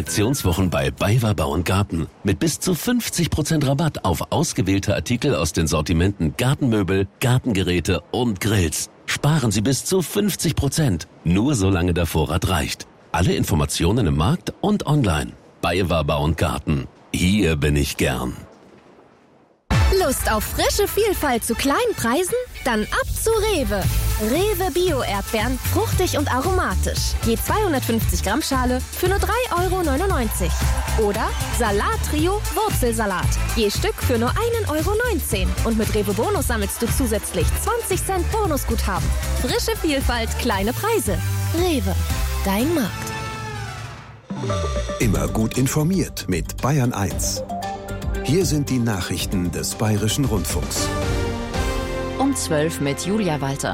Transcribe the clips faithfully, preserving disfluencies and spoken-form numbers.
Aktionswochen bei BayWa Bau und Garten mit bis zu fünfzig Prozent Rabatt auf ausgewählte Artikel aus den Sortimenten Gartenmöbel, Gartengeräte und Grills. Sparen Sie bis zu fünfzig Prozent, nur solange der Vorrat reicht. Alle Informationen im Markt und online. BayWa Bau und Garten. Hier bin ich gern. Lust auf frische Vielfalt zu kleinen Preisen? Dann ab zu Rewe. Rewe Bio-Erdbeeren, fruchtig und aromatisch. Je zweihundertfünfzig Gramm Schale für nur drei Euro neunundneunzig. Oder Salat-Trio Wurzelsalat. Je Stück für nur ein Euro neunzehn. Und mit Rewe Bonus sammelst du zusätzlich zwanzig Cent Bonusguthaben. Frische Vielfalt, kleine Preise. Rewe, dein Markt. Immer gut informiert mit Bayern eins. Hier sind die Nachrichten des Bayerischen Rundfunks. Um zwölf mit Julia Walter.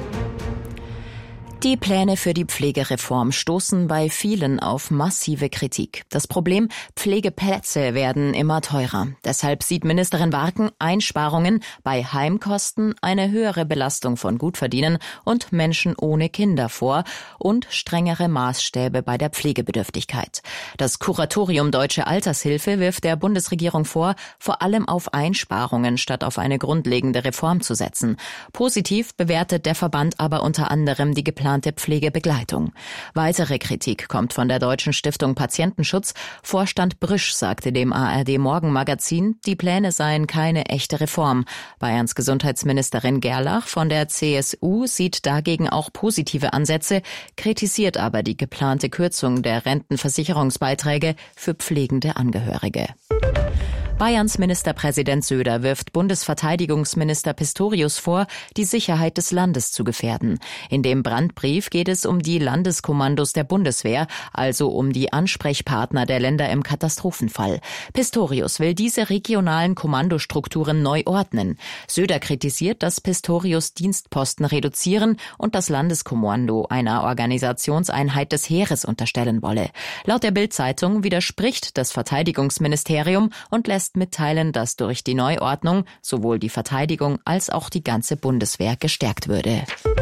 Die Pläne für die Pflegereform stoßen bei vielen auf massive Kritik. Das Problem, Pflegeplätze werden immer teurer. Deshalb sieht Ministerin Warken Einsparungen bei Heimkosten, eine höhere Belastung von Gutverdienern und Menschen ohne Kinder vor und strengere Maßstäbe bei der Pflegebedürftigkeit. Das Kuratorium Deutsche Altershilfe wirft der Bundesregierung vor, vor allem auf Einsparungen statt auf eine grundlegende Reform zu setzen. Positiv bewertet der Verband aber unter anderem die geplante Pflegebegleitung. Weitere Kritik kommt von der Deutschen Stiftung Patientenschutz. Vorstand Brüsch sagte dem A R D Morgenmagazin, die Pläne seien keine echte Reform. Bayerns Gesundheitsministerin Gerlach von der C S U sieht dagegen auch positive Ansätze, kritisiert aber die geplante Kürzung der Rentenversicherungsbeiträge für pflegende Angehörige. Bayerns Ministerpräsident Söder wirft Bundesverteidigungsminister Pistorius vor, die Sicherheit des Landes zu gefährden. In dem Brandbrief geht es um die Landeskommandos der Bundeswehr, also um die Ansprechpartner der Länder im Katastrophenfall. Pistorius will diese regionalen Kommandostrukturen neu ordnen. Söder kritisiert, dass Pistorius Dienstposten reduzieren und das Landeskommando einer Organisationseinheit des Heeres unterstellen wolle. Laut der Bild-Zeitung widerspricht das Verteidigungsministerium und lässt mitteilen, dass durch die Neuordnung sowohl die Verteidigung als auch die ganze Bundeswehr gestärkt würde.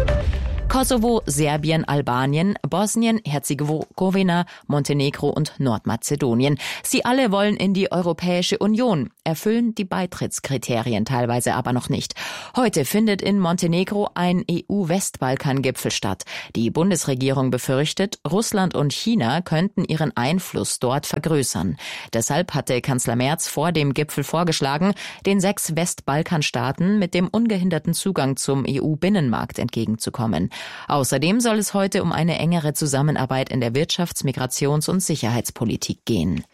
Kosovo, Serbien, Albanien, Bosnien, Herzegowina, Montenegro und Nordmazedonien. Sie alle wollen in die Europäische Union, erfüllen die Beitrittskriterien teilweise aber noch nicht. Heute findet in Montenegro ein E U-Westbalkan-Gipfel statt. Die Bundesregierung befürchtet, Russland und China könnten ihren Einfluss dort vergrößern. Deshalb hatte Kanzler Merz vor dem Gipfel vorgeschlagen, den sechs Westbalkanstaaten mit dem ungehinderten Zugang zum E U-Binnenmarkt entgegenzukommen. Außerdem soll es heute um eine engere Zusammenarbeit in der Wirtschafts-, Migrations- und Sicherheitspolitik gehen.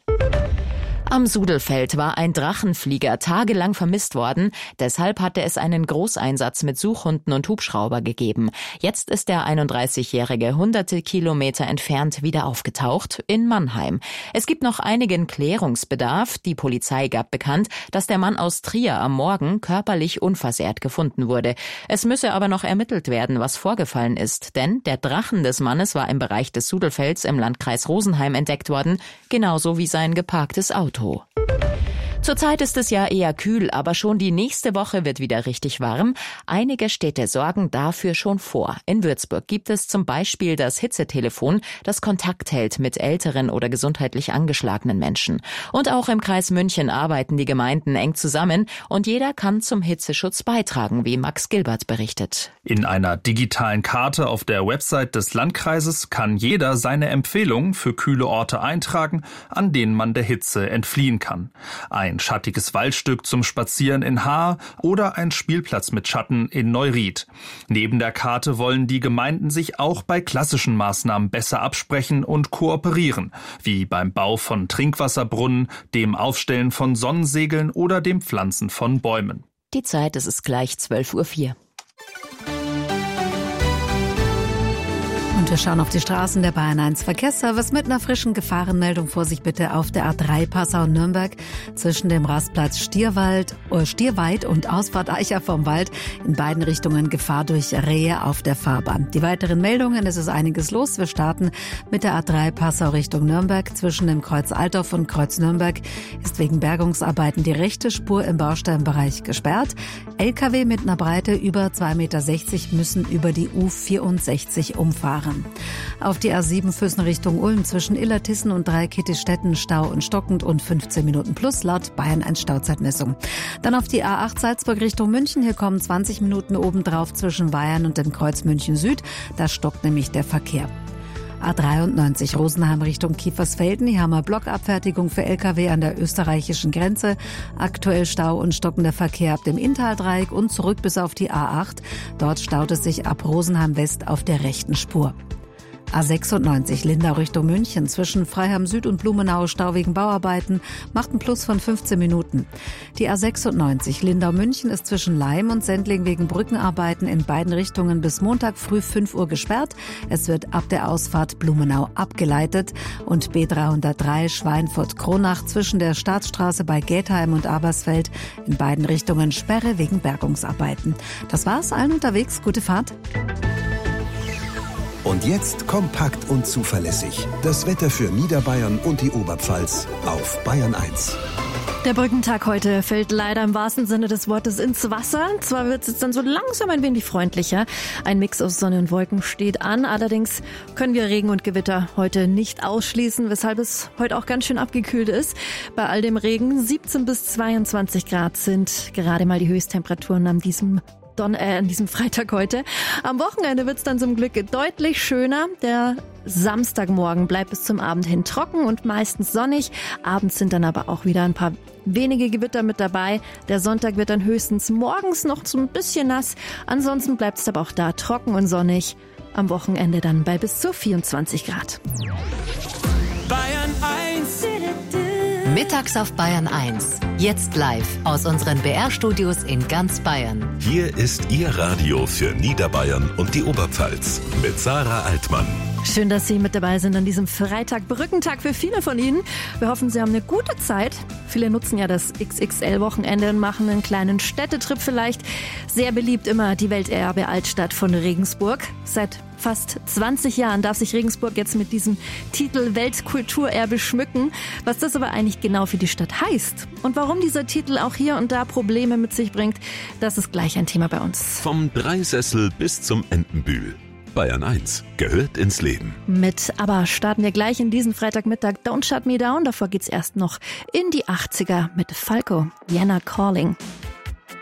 Am Sudelfeld war ein Drachenflieger tagelang vermisst worden. Deshalb hatte es einen Großeinsatz mit Suchhunden und Hubschrauber gegeben. Jetzt ist der einunddreißigjährige hunderte Kilometer entfernt wieder aufgetaucht in Mannheim. Es gibt noch einigen Klärungsbedarf. Die Polizei gab bekannt, dass der Mann aus Trier am Morgen körperlich unversehrt gefunden wurde. Es müsse aber noch ermittelt werden, was vorgefallen ist. Denn der Drachen des Mannes war im Bereich des Sudelfelds im Landkreis Rosenheim entdeckt worden, genauso wie sein geparktes Auto. Zurzeit ist es ja eher kühl, aber schon die nächste Woche wird wieder richtig warm. Einige Städte sorgen dafür schon vor. In Würzburg gibt es zum Beispiel das Hitzetelefon, das Kontakt hält mit älteren oder gesundheitlich angeschlagenen Menschen. Und auch im Kreis München arbeiten die Gemeinden eng zusammen und jeder kann zum Hitzeschutz beitragen, wie Max Gilbert berichtet. In einer digitalen Karte auf der Website des Landkreises kann jeder seine Empfehlungen für kühle Orte eintragen, an denen man der Hitze entfliehen kann. Ein schattiges Waldstück zum Spazieren in Haar oder ein Spielplatz mit Schatten in Neuried. Neben der Karte wollen die Gemeinden sich auch bei klassischen Maßnahmen besser absprechen und kooperieren, wie beim Bau von Trinkwasserbrunnen, dem Aufstellen von Sonnensegeln oder dem Pflanzen von Bäumen. Die Zeit, es ist gleich zwölf Uhr vier. Und wir schauen auf die Straßen der Bayern eins Verkehrsservice mit einer frischen Gefahrenmeldung. Vorsicht bitte auf der A drei Passau-Nürnberg zwischen dem Rastplatz Stierwald, äh, Stierweit und Ausfahrt Eicher vom Wald. In beiden Richtungen Gefahr durch Rehe auf der Fahrbahn. Die weiteren Meldungen, es ist einiges los. Wir starten mit der A drei Passau Richtung Nürnberg. Zwischen dem Kreuz Altdorf und Kreuz Nürnberg ist wegen Bergungsarbeiten die rechte Spur im Bausteinbereich gesperrt. L K W mit einer Breite über zwei Meter sechzig müssen über die U vierundsechzig umfahren. Staufahren. Auf die A sieben Füssen Richtung Ulm zwischen Illertissen und Dreikittestetten Stau und stockend und fünfzehn Minuten plus laut Bayern eins Stauzeitmessung. Dann auf die A acht Salzburg Richtung München. Hier kommen zwanzig Minuten obendrauf zwischen Bayern und dem Kreuz München Süd. Da stockt nämlich der Verkehr. A dreiundneunzig Rosenheim Richtung Kiefersfelden. Hier haben wir Blockabfertigung für L K W an der österreichischen Grenze. Aktuell Stau und stockender Verkehr ab dem Inntaldreieck und zurück bis auf die A acht. Dort staut es sich ab Rosenheim West auf der rechten Spur. A sechsundneunzig Lindau Richtung München zwischen Freiham Süd und Blumenau Stau wegen Bauarbeiten macht einen Plus von fünfzehn Minuten. Die A sechsundneunzig Lindau München ist zwischen Laim und Sendling wegen Brückenarbeiten in beiden Richtungen bis Montag früh fünf Uhr gesperrt. Es wird ab der Ausfahrt Blumenau abgeleitet und B dreihundertdrei Schweinfurt-Kronach zwischen der Staatsstraße bei Getheim und Abersfeld in beiden Richtungen Sperre wegen Bergungsarbeiten. Das war's, allen unterwegs, gute Fahrt. Und jetzt kompakt und zuverlässig. Das Wetter für Niederbayern und die Oberpfalz auf Bayern eins. Der Brückentag heute fällt leider im wahrsten Sinne des Wortes ins Wasser. Zwar wird es jetzt dann so langsam ein wenig freundlicher. Ein Mix aus Sonne und Wolken steht an. Allerdings können wir Regen und Gewitter heute nicht ausschließen, weshalb es heute auch ganz schön abgekühlt ist. Bei all dem Regen siebzehn bis zweiundzwanzig Grad sind gerade mal die Höchsttemperaturen an diesem Don, äh, an diesem Freitag heute. Am Wochenende wird es dann zum Glück deutlich schöner. Der Samstagmorgen bleibt bis zum Abend hin trocken und meistens sonnig. Abends sind dann aber auch wieder ein paar wenige Gewitter mit dabei. Der Sonntag wird dann höchstens morgens noch so ein bisschen nass. Ansonsten bleibt es aber auch da trocken und sonnig. Am Wochenende dann bei bis zu vierundzwanzig Grad. Bayern eins. Mittags auf Bayern eins. Jetzt live aus unseren B R-Studios in ganz Bayern. Hier ist Ihr Radio für Niederbayern und die Oberpfalz mit Sarah Altmann. Schön, dass Sie mit dabei sind an diesem Freitag, Brückentag für viele von Ihnen. Wir hoffen, Sie haben eine gute Zeit. Viele nutzen ja das X X L-Wochenende und machen einen kleinen Städtetrip vielleicht. Sehr beliebt immer die Welterbe-Altstadt von Regensburg. Seit fast zwanzig Jahren darf sich Regensburg jetzt mit diesem Titel Weltkulturerbe schmücken. Was das aber eigentlich genau für die Stadt heißt und warum dieser Titel auch hier und da Probleme mit sich bringt, das ist gleich ein Thema bei uns. Vom Dreisessel bis zum Entenbühl. Bayern eins gehört ins Leben. Mit aber starten wir gleich in diesen Freitagmittag Don't Shut Me Down. Davor geht's erst noch in die achtziger mit Falco, Vienna Calling.